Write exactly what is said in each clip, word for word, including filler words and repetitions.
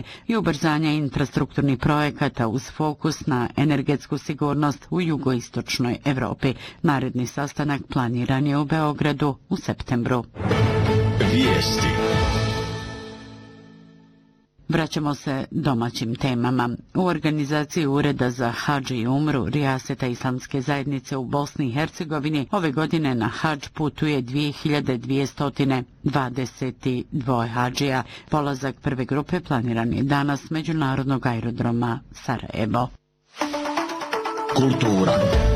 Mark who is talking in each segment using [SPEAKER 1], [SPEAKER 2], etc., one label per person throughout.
[SPEAKER 1] suradnje i ubrzanja infrastrukturnih projekata uz fokus na energetsku sigurnost u jugoistočnoj Evropi. Naredni sastanak planiran je u Beogradu u septembru.
[SPEAKER 2] Vijesti.
[SPEAKER 1] Vraćamo se domaćim temama. U organizaciji Ureda za hadž i umru Rijaseta Islamske zajednice u Bosni i Hercegovini ove godine na hadž putuje dvije hiljade dvjesto dvadeset dva hadžija. Polazak prve grupe planiran je danas s međunarodnog aerodroma Sarajevo.
[SPEAKER 2] Kultura.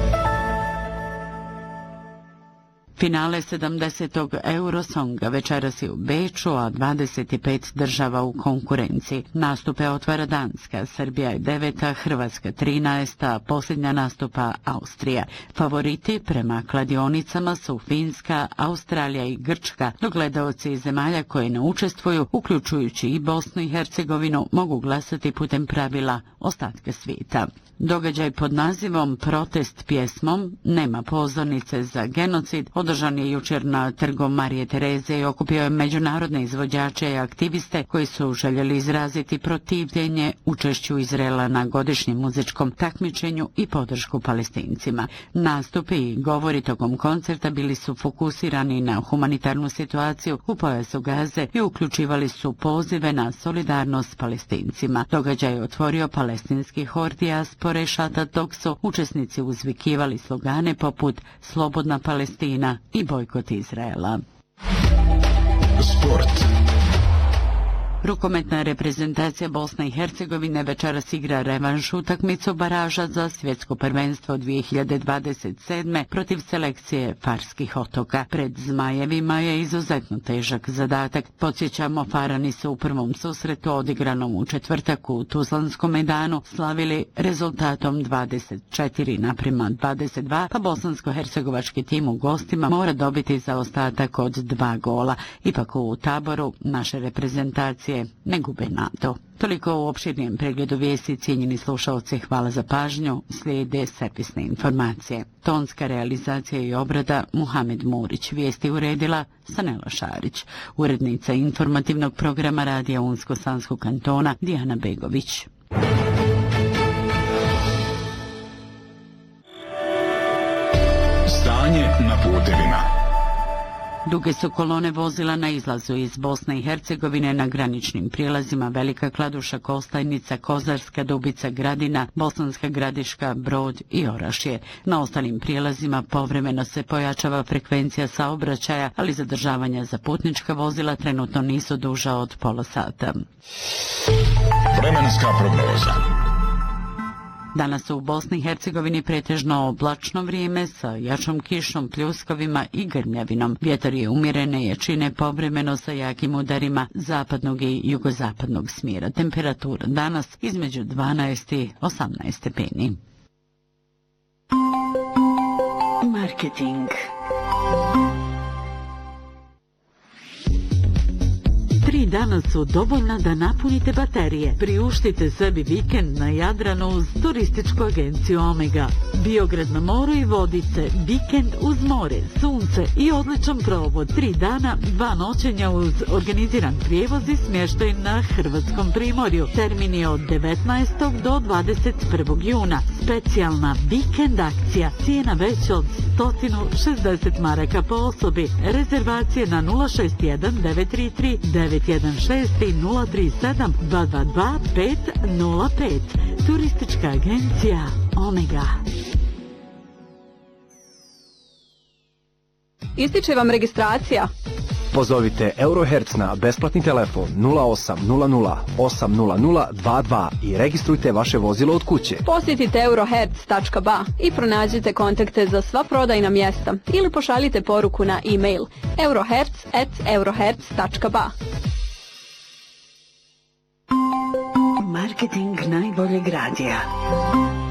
[SPEAKER 1] Finale sedamdesetog Eurosonga večeras je u Beču, a dvadeset pet država u konkurenciji. Nastupe otvara Danska, Srbija je deveta, Hrvatska trinaesta, a posljednja nastupa Austrija. Favoriti prema kladionicama su Finska, Australija i Grčka, dok gledaoci iz zemalja koje ne učestvuju, uključujući i Bosnu i Hercegovinu, mogu glasati putem pravila ostatka svijeta. Događaj pod nazivom Protest pjesmom Nema pozornice za genocid održan je jučer na trgu Marije Tereze i okupio je međunarodne izvođače i aktiviste koji su željeli izraziti protivljenje učešću Izraela na godišnjem muzičkom takmičenju i podršku Palestincima. Nastupi i govori tokom koncerta bili su fokusirani na humanitarnu situaciju u pojasu Gaze i uključivali su pozive na solidarnost s Palestincima. Događaj je otvorio palestinski hor dijaspore Šatat dok su učesnici uzvikivali slogane poput Slobodna Palestina i bojkot Izraela.
[SPEAKER 2] Sport.
[SPEAKER 1] Rukometna reprezentacija Bosne i Hercegovine večeras igra revanš utakmicu baraža za svjetsko prvenstvo dvije hiljade dvadeset sedme protiv selekcije Farskih otoka. Pred Zmajevima je izuzetno težak zadatak. Podsjećamo, Farani su u prvom susretu odigranom u četvrtak u Tuzlanskom Medanu slavili rezultatom dvadeset četiri naprema dvadeset dva, pa bosansko-hercegovački tim u gostima mora dobiti zaostatak od dva gola. Ipak u Taboru naše reprezentacije ne gube nadu. Toliko u opširnijem pregledu vijesti, cijenjeni slušalci, hvala za pažnju, slijede servisne informacije. Tonska realizacija i obrada Muhamed Murić, vijesti uredila Sanela Šarić, urednica informativnog programa Radija Unsko-Sanskog kantona Dijana Begović.
[SPEAKER 2] Stanje na putevima.
[SPEAKER 1] Duge su kolone vozila na izlazu iz Bosne i Hercegovine na graničnim prijelazima Velika Kladuša, Kostajnica, Kozarska, Dubica, Gradina, Bosanska Gradiška, Brod i Orašje. Na ostalim prijelazima povremeno se pojačava frekvencija saobraćaja, ali zadržavanja za putnička vozila trenutno nisu duža od pola sata.
[SPEAKER 2] Vremenska prognoza.
[SPEAKER 1] Danas u Bosni i Hercegovini pretežno oblačno vrijeme sa jačom kišom, pljuskovima i grmljavinom. Vjetar je umjerene jačine, povremeno sa jakim udarima zapadnog i jugozapadnog smjera. Temperatura danas između dvanaest i osamnaest stepeni. Marketing. Tri dana su dovoljna da napunite baterije. Priuštite sebi vikend na Jadranu uz turističku agenciju Omega. Biograd na moru i vodice, vikend uz more, sunce i odličan provod. Tri dana, dva noćenja uz organiziran prijevoz i smještaj na Hrvatskom primorju. Termin je od devetnaestog do dvadeset prvog juna. Specijalna vikend akcija. Cijena veća od sto šezdeset maraka po osobi. Rezervacije na nula šest jedan devet tri tri devet jedan šest i nula tri sedam dva dva dva pet nula pet. Turistička agencija Omega.
[SPEAKER 3] Ističe vam registracija.
[SPEAKER 4] Pozovite Eurohertz na besplatni telefon nula osam nula nula osam nula nula dva dva i registrujte vaše vozilo od kuće.
[SPEAKER 3] Posjetite eurohertz tačka ba i pronađite kontakte za sva prodajna mjesta ili pošaljite poruku na e-mail eurohertz at eurohertz tačka ba.
[SPEAKER 1] Marketing najboljeg radija.